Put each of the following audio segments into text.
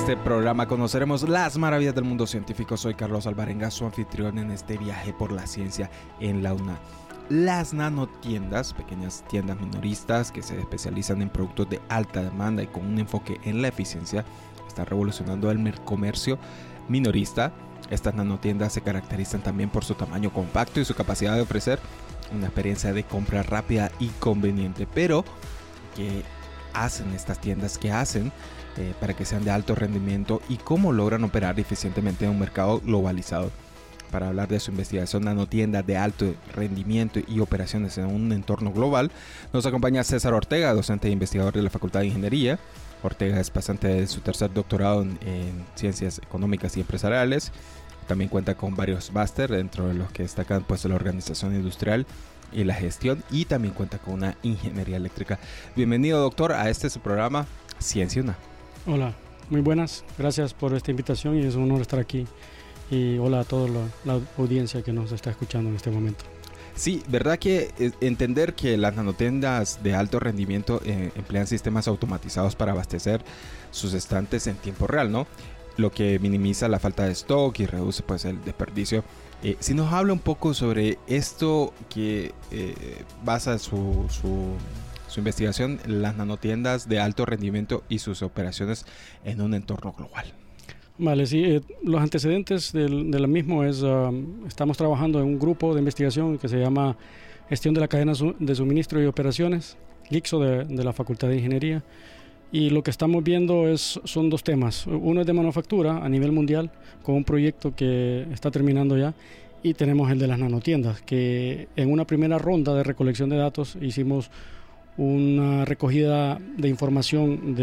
este programa conoceremos las maravillas del mundo científico. Soy Carlos Alvarenga, su anfitrión en este viaje por la ciencia en la UNA. Las nanotiendas, pequeñas tiendas minoristas que se especializan en productos de alta demanda y con un enfoque en la eficiencia, están revolucionando el comercio minorista. Estas nanotiendas se caracterizan también por su tamaño compacto y su capacidad de ofrecer una experiencia de compra rápida y conveniente. Pero, ¿qué hacen estas tiendas? ¿Qué hacen para que sean de alto rendimiento y cómo logran operar eficientemente en un mercado globalizado? Para hablar de su investigación nanotiendas de alto rendimiento y operaciones en un entorno global, nos acompaña César Ortega, docente e investigador de la Facultad de Ingeniería. Ortega es pasante de su tercer doctorado en Ciencias Económicas y Empresariales. También cuenta con varios máster, dentro de los que destacan pues la organización industrial y la gestión, y también cuenta con una ingeniería eléctrica. Bienvenido, doctor, a su programa Ciencia UNA. Hola, muy buenas, gracias por esta invitación y es un honor estar aquí. Y hola a toda la audiencia que nos está escuchando en este momento. Sí, verdad que entender que las nanotiendas de alto rendimiento emplean sistemas automatizados para abastecer sus estantes en tiempo real, ¿no? Lo que minimiza la falta de stock y reduce pues el desperdicio. Si nos habla un poco sobre esto que basa su investigación, las nanotiendas de alto rendimiento y sus operaciones en un entorno global. Vale, sí, los antecedentes de lo mismo es, estamos trabajando en un grupo de investigación que se llama Gestión de la Cadena de Suministro y Operaciones, GICSO de la Facultad de Ingeniería, y lo que estamos viendo son dos temas. Uno es de manufactura a nivel mundial, con un proyecto que está terminando ya, y tenemos el de las nanotiendas, que en una primera ronda de recolección de datos hicimos una recogida de información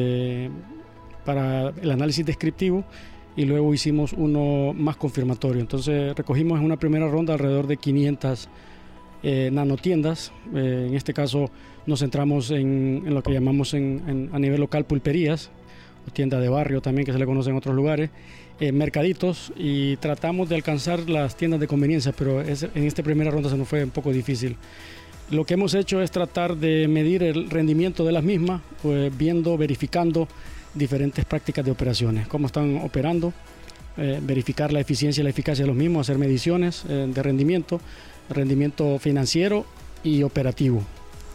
para el análisis descriptivo, y luego hicimos uno más confirmatorio. Entonces recogimos en una primera ronda alrededor de 500 nanotiendas. En este caso nos centramos en lo que llamamos a nivel local pulperías, o tienda de barrio también, que se le conoce en otros lugares, mercaditos, y tratamos de alcanzar las tiendas de conveniencia, pero en esta primera ronda se nos fue un poco difícil. Lo que hemos hecho es tratar de medir el rendimiento de las mismas, pues verificando diferentes prácticas de operaciones, cómo están operando, verificar la eficiencia y la eficacia de los mismos, hacer mediciones de rendimiento financiero y operativo.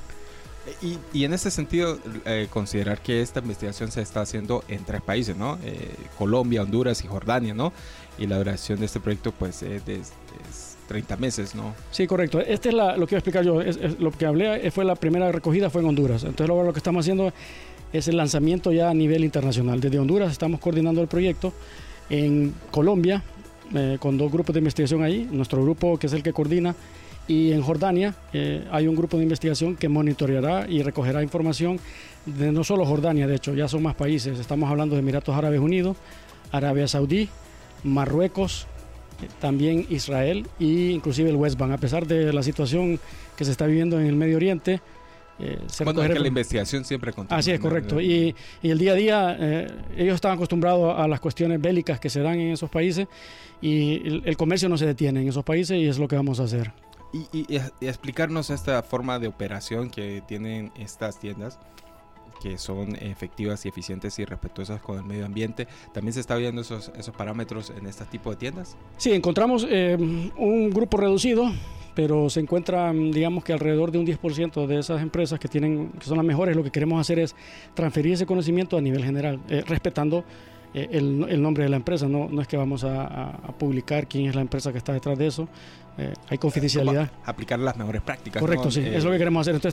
Y en ese sentido, considerar que esta investigación se está haciendo en 3 países, ¿no? Colombia, Honduras y Jordania, ¿no? Y la duración de este proyecto pues es 30 meses, ¿no? Sí, correcto. Este es lo que iba a explicar yo. Lo que hablé fue la primera recogida, fue en Honduras. Entonces ahora lo que estamos haciendo es el lanzamiento ya a nivel internacional. Desde Honduras estamos coordinando el proyecto. En Colombia, con 2 grupos de investigación ahí, nuestro grupo que es el que coordina, y en Jordania hay un grupo de investigación que monitoreará y recogerá información de no solo Jordania, de hecho ya son más países. Estamos hablando de Emiratos Árabes Unidos, Arabia Saudí, Marruecos, también Israel e inclusive el West Bank. A pesar de la situación que se está viviendo en el Medio Oriente, es que la investigación siempre continúa. Así es, correcto. Y el día a día, ellos están acostumbrados a las cuestiones bélicas que se dan en esos países, y el comercio no se detiene en esos países, y es lo que vamos a hacer. Y explicarnos esta forma de operación que tienen estas tiendas, que son efectivas y eficientes y respetuosas con el medio ambiente. ¿También se está viendo esos parámetros en este tipo de tiendas? Sí, encontramos un grupo reducido, pero se encuentra, digamos que alrededor de un 10% de esas empresas que son las mejores. Lo que queremos hacer es transferir ese conocimiento a nivel general, respetando el nombre de la empresa. No es que vamos a publicar quién es la empresa que está detrás de eso. Hay confidencialidad. Aplicar las mejores prácticas. Correcto, ¿no? Sí, es lo que queremos hacer. Entonces